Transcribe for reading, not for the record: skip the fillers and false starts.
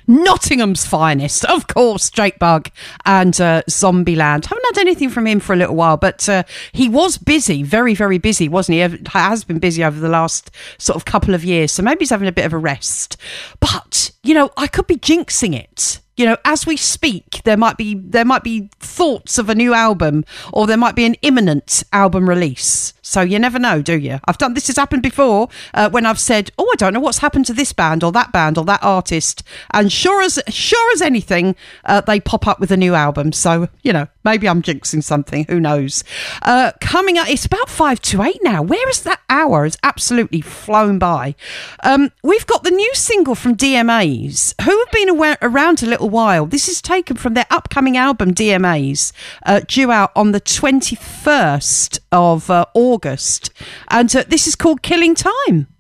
Nottingham's finest, of course, Jake Bugg and Zombieland. Haven't had anything from him for a little while, but he was busy, very, very busy, wasn't he? Has been busy over the last sort of couple of years, so maybe he's having a bit of a rest. But, you know, I could be jinxing it. You know, as we speak, there might be thoughts of a new album, or there might be an imminent album release. So you never know, do you? This has happened before when I've said, oh, I don't know what's happened to this band or that artist, and sure as anything, they pop up with a new album. So, you know, maybe I'm jinxing something. Who knows? Coming up, it's about 5 to 8 now. Where is that hour? It's absolutely flown by. We've got the new single from DMAs, who have been around a little while. This is taken from their upcoming album DMAs, due out on the 21st of August, and this is called Killing Time.